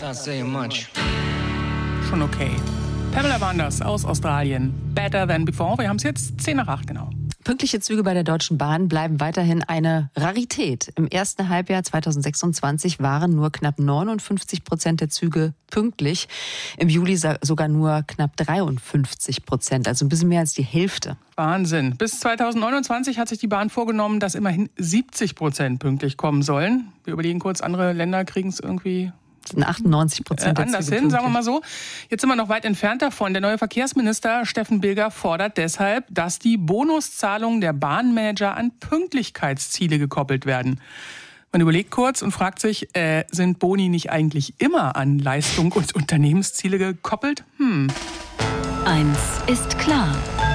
Schon okay. Pamela Wanders aus Australien. Better than before. Wir haben es jetzt 7:10 genau. Pünktliche Züge bei der Deutschen Bahn bleiben weiterhin eine Rarität. Im ersten Halbjahr 2026 waren nur knapp 59% der Züge pünktlich. Im Juli sogar nur knapp 53%, also ein bisschen mehr als die Hälfte. Wahnsinn. Bis 2029 hat sich die Bahn vorgenommen, dass immerhin 70% pünktlich kommen sollen. Wir überlegen kurz, andere Länder kriegen es irgendwie 98% der anders Züge hin, sagen wir mal so. Jetzt sind wir noch weit entfernt davon. Der neue Verkehrsminister Steffen Bilger fordert deshalb, dass die Bonuszahlungen der Bahnmanager an Pünktlichkeitsziele gekoppelt werden. Man überlegt kurz und fragt sich, sind Boni nicht eigentlich immer an Leistung und Unternehmensziele gekoppelt? Eins ist klar.